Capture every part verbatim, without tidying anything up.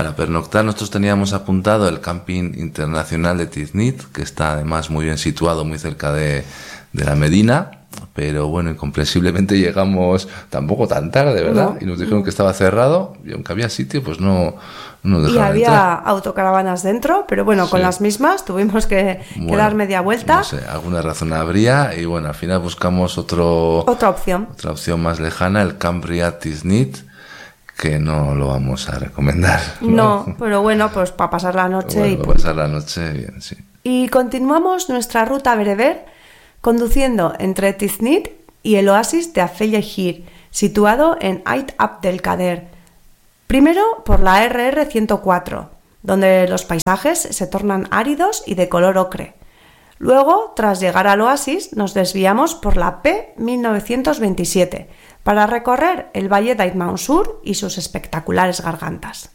Para pernoctar nosotros teníamos apuntado el Camping Internacional de Tiznit, que está además muy bien situado, muy cerca de, de la Medina, pero bueno, incomprensiblemente llegamos tampoco tan tarde, ¿verdad? No, y nos dijeron no. que estaba cerrado, y aunque había sitio, pues no, no nos dejaban Y había entrar. autocaravanas dentro, pero bueno, sí. con las mismas tuvimos que, bueno, que dar media vuelta. No sé, alguna razón habría, y bueno, al final buscamos otro, otra opción. Otra opción más lejana, el Camp Riad Tiznit, que no lo vamos a recomendar. No, no pero bueno, pues para pasar la noche. Bueno, y para pasar la noche bien, sí. Y continuamos nuestra ruta bereber conduciendo entre Tiznit y el oasis de Afelle Hir, situado en Ait Abdel Kader. Primero por la erre erre ciento cuatro, donde los paisajes se tornan áridos y de color ocre. Luego, tras llegar al oasis, nos desviamos por la P mil novecientos veintisiete, para recorrer el valle d'Ait Mansour y sus espectaculares gargantas.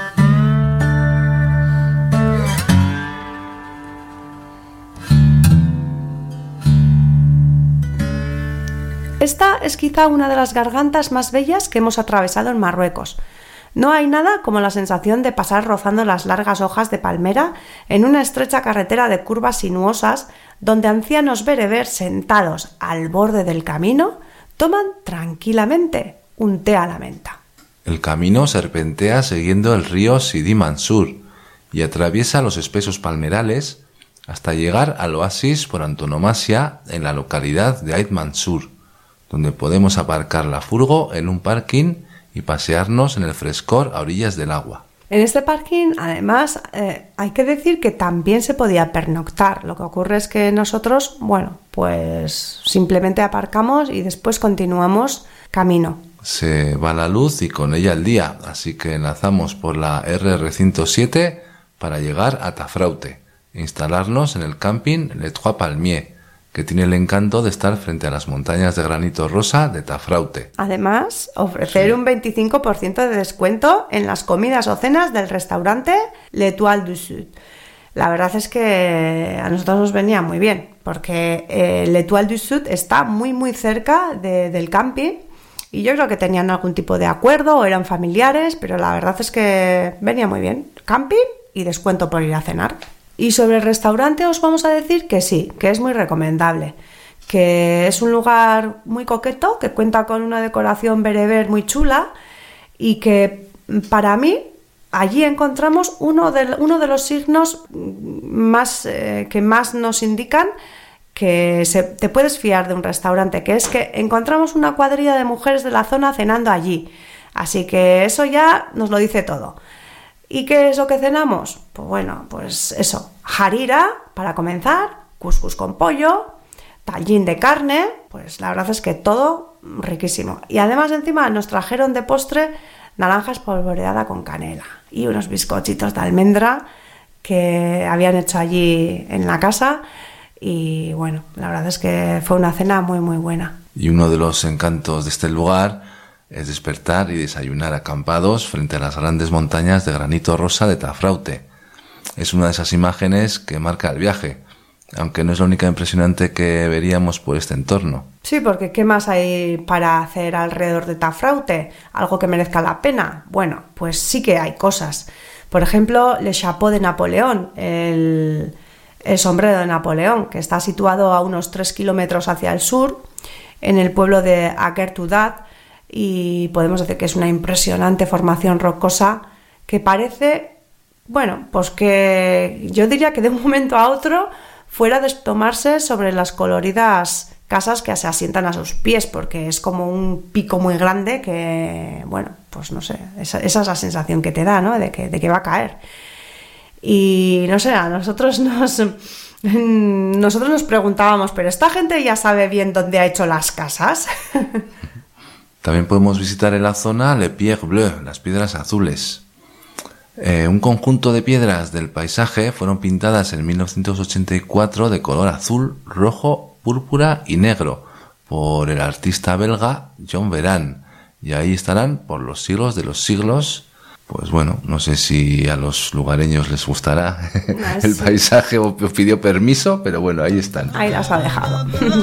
Esta es quizá una de las gargantas más bellas que hemos atravesado en Marruecos. No hay nada como la sensación de pasar rozando las largas hojas de palmera en una estrecha carretera de curvas sinuosas donde ancianos bereber sentados al borde del camino toman tranquilamente un té a la menta. El camino serpentea siguiendo el río Sidi Mansur y atraviesa los espesos palmerales hasta llegar al oasis por antonomasia en la localidad de Ait Mansour, donde podemos aparcar la furgo en un parking y pasearnos en el frescor a orillas del agua. En este parking, además, eh, hay que decir que también se podía pernoctar. Lo que ocurre es que nosotros, bueno, pues simplemente aparcamos y después continuamos camino. Se va la luz y con ella el día, así que enlazamos por la erre erre ciento siete para llegar a Tafraute e instalarnos en el camping Les Trois Palmiers, que tiene el encanto de estar frente a las montañas de granito rosa de Tafraute. Además, ofrecer sí. un veinticinco por ciento de descuento en las comidas o cenas del restaurante L'Étoile du Sud. La verdad es que a nosotros nos venía muy bien, porque eh, L'Étoile du Sud está muy muy cerca de, del camping, y yo creo que tenían algún tipo de acuerdo o eran familiares, pero la verdad es que venía muy bien. Camping y descuento por ir a cenar. Y sobre el restaurante os vamos a decir que sí, que es muy recomendable, que es un lugar muy coqueto, que cuenta con una decoración bereber muy chula y que para mí allí encontramos uno de, uno de los signos más, eh, que más nos indican que se, te puedes fiar de un restaurante, que es que encontramos una cuadrilla de mujeres de la zona cenando allí. Así que eso ya nos lo dice todo. ¿Y qué es lo que cenamos? Pues bueno, pues eso, harira para comenzar, couscous con pollo, tallín de carne, pues la verdad es que todo riquísimo. Y además encima nos trajeron de postre naranja espolvoreada con canela y unos bizcochitos de almendra que habían hecho allí en la casa. Y bueno, la verdad es que fue una cena muy muy buena. Y uno de los encantos de este lugar es despertar y desayunar acampados frente a las grandes montañas de granito rosa de Tafraute. Es una de esas imágenes que marca el viaje, aunque no es la única impresionante que veríamos por este entorno. Sí, porque ¿qué más hay para hacer alrededor de Tafraute? ¿Algo que merezca la pena? Bueno, pues sí que hay cosas. Por ejemplo, Le Chapeau de Napoleón, el, el sombrero de Napoleón, que está situado a unos tres kilómetros hacia el sur, en el pueblo de Aguertudat, y podemos decir que es una impresionante formación rocosa que parece, bueno, pues que yo diría que de un momento a otro fuera a desplomarse sobre las coloridas casas que se asientan a sus pies, porque es como un pico muy grande que, bueno, pues no sé, esa, esa es la sensación que te da, ¿no? De que, de que va a caer. Y no sé, a nosotros nos... Nosotros nos preguntábamos, ¿pero esta gente ya sabe bien dónde ha hecho las casas? También podemos visitar en la zona Les Pierres Bleues, las piedras azules. Eh, un conjunto de piedras del paisaje fueron pintadas en mil novecientos ochenta y cuatro de color azul, rojo, púrpura y negro por el artista belga John Veran, y ahí estarán por los siglos de los siglos. Pues bueno, no sé si a los lugareños les gustará el paisaje o pidió permiso, pero bueno, ahí están. Ahí las ha dejado.